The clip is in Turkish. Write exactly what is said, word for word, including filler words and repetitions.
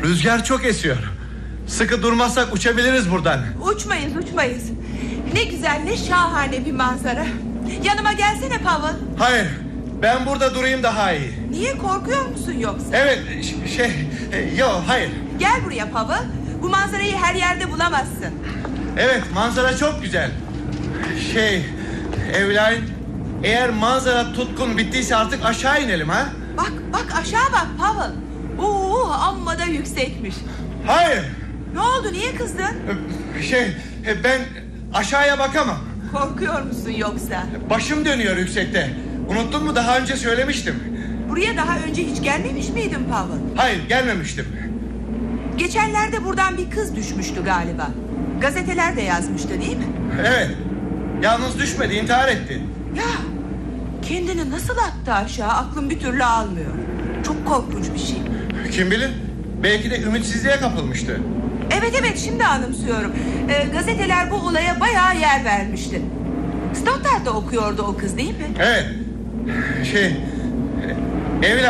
Rüzgar çok esiyor. Sıkı durmazsak uçabiliriz buradan. Uçmayız uçmayız. Ne güzel, ne şahane bir manzara. Yanıma gelsene Pavel. Hayır, ben burada durayım daha iyi. Niye, korkuyor musun yoksa? Evet ş- şey Yok, hayır. Gel buraya Pavel. Bu manzarayı her yerde bulamazsın. Evet, manzara çok güzel. Şey Evelyn, eğer manzara tutkun bittiyse artık aşağı inelim ha. Bak bak aşağı bak Pavel. Oo, amma da yüksekmiş. Hayır. Ne oldu, niye kızdın? Şey ben aşağıya bakamam. Korkuyor musun yoksa? Başım dönüyor yüksekte. Unuttun mu, daha önce söylemiştim. Buraya daha önce hiç gelmemiş miydin Pavel? Hayır, gelmemiştim. Geçenlerde buradan bir kız düşmüştü galiba. Gazeteler de yazmıştı değil mi? Evet. Yalnız düşmedi, intihar etti. Ya kendini nasıl attı aşağı, aklım bir türlü almıyor. Çok korkunç bir şey. Kim bilir, belki de ümitsizliğe kapılmıştı. Evet evet, şimdi anımsıyorum. Ee, gazeteler bu olaya bayağı yer vermişti. Stoddard'da okuyordu o kız değil mi? Evet. Şey Evelyn,